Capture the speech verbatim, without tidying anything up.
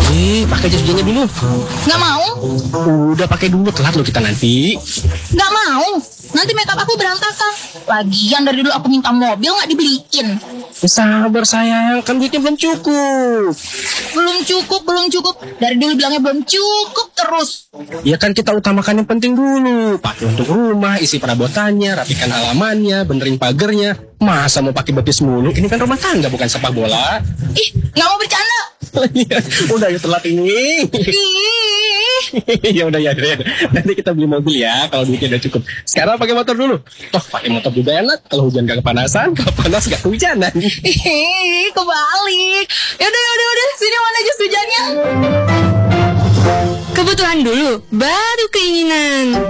Eh, pakai jas hujannya dulu. Nggak mau. Udah pakai dulu, telat lo kita nanti. Nggak mau. Nanti makeup aku berantakan. Lagian dari dulu aku minta mobil nggak dibeliin. Ya, sabar sayang, kan duitnya belum cukup. Belum cukup, belum cukup. Dari dulu bilangnya belum cukup terus. Ya kan kita utamakan yang penting dulu. Pakai untuk rumah, isi perabotannya, rapikan halamannya, benerin pagernya. Masa mau pakai betis mulu? Ini kan rumah tangga bukan sepak bola. Ih, nggak mau bercanda. Udah ya telat ini. Ih. Ya udah ya, ya, ya. Nanti kita beli mobil ya kalau duitnya udah cukup. Sekarang pakai motor dulu. Toh pakai motor juga enak. Kalau hujan gak kepanasan, kalau panas gak kehujanan. Ih, kebalik. Yaudah, yaudah, yaudah. Sini mana jas hujannya? Kebutuhan dulu, baru keinginan.